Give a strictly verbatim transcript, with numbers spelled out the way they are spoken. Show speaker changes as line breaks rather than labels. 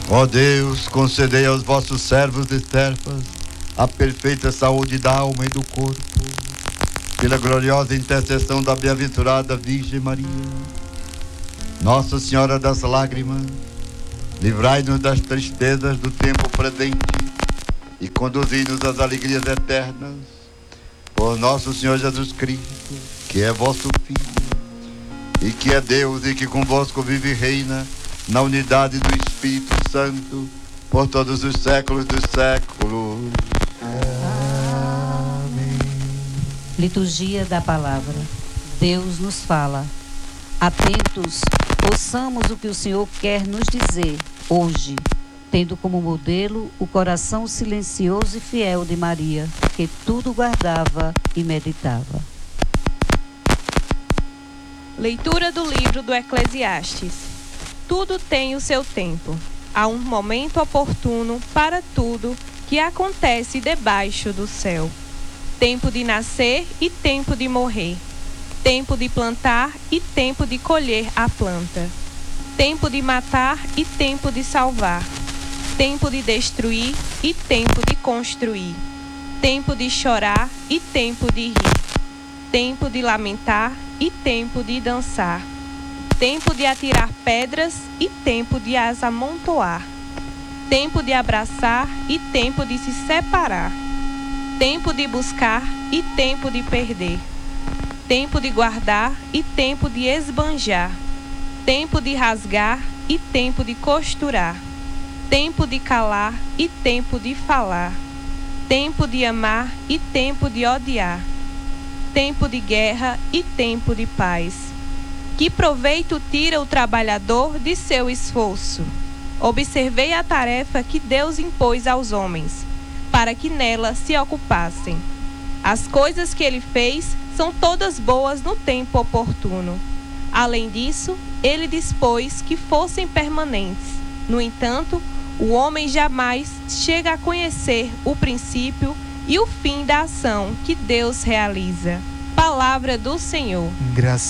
Ó Deus, concedei aos vossos servos e servas a perfeita saúde da alma e do corpo, pela gloriosa intercessão da bem-aventurada Virgem Maria. Nossa Senhora das Lágrimas, livrai-nos das tristezas do tempo presente e conduzi-nos às alegrias eternas. Por nosso Senhor Jesus Cristo, que é vosso Filho, e que é Deus e que convosco vive e reina na unidade do Espírito Santo, por todos os séculos dos séculos.
Amém. Liturgia da Palavra. Deus nos fala. Atentos, ouçamos o que o Senhor quer nos dizer hoje, tendo como modelo o coração silencioso e fiel de Maria, que tudo guardava e meditava.
Leitura do livro do Eclesiastes. Tudo tem o seu tempo. Há um momento oportuno para tudo que acontece debaixo do céu. Tempo de nascer e tempo de morrer. Tempo de plantar e tempo de colher a planta. Tempo de matar e tempo de salvar. Tempo de destruir e tempo de construir. Tempo de chorar e tempo de rir. Tempo de lamentar e tempo de dançar. Tempo de atirar pedras e tempo de as amontoar. Tempo de abraçar e tempo de se separar. Tempo de buscar e tempo de perder. Tempo de guardar e tempo de esbanjar. Tempo de rasgar e tempo de costurar. Tempo de calar e tempo de falar. Tempo de amar e tempo de odiar. Tempo de guerra e tempo de paz. Que proveito tira o trabalhador de seu esforço? Observei a tarefa que Deus impôs aos homens, para que nela se ocupassem. As coisas que ele fez são todas boas no tempo oportuno. Além disso, ele dispôs que fossem permanentes. No entanto, o homem jamais chega a conhecer o princípio e o fim da ação que Deus realiza. Palavra do Senhor.
Graças